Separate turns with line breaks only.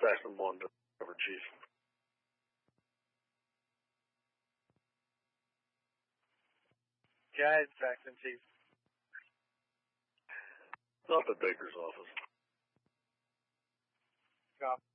Saxon 1 to cover, Chief.
Go ahead, Saxon Chief.
Up at Baker's office.
Copy.